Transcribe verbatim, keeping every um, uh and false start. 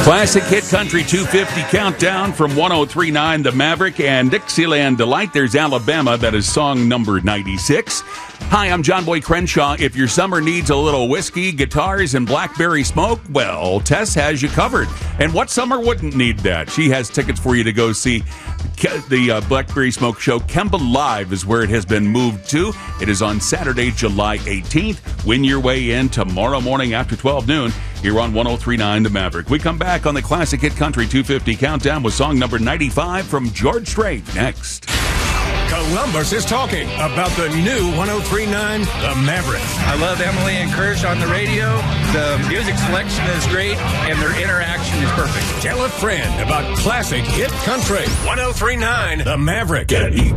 Classic Hit Country two fifty countdown from one oh three point nine The Maverick and Dixieland Delight. There's Alabama. That is song number ninety-six. Hi, I'm John Boy Crenshaw. If your summer needs a little whiskey, guitars, and blackberry smoke, well, Tess has you covered. And what summer wouldn't need that? She has tickets for you to go see the uh, Blackberry Smoke Show. Kemba Live is where it has been moved to. It is on Saturday, July eighteenth. Win your way in tomorrow morning after twelve noon here on one oh three point nine The Maverick. We come back on the Classic Hit Country two fifty countdown with song number ninety-five from George Strait next. Columbus is talking about the new one oh three point nine The Maverick. I love Emily and Kirsch on the radio. The music selection is great, and their interaction is perfect. Tell a friend about classic hit country. one oh three point nine The Maverick. Get E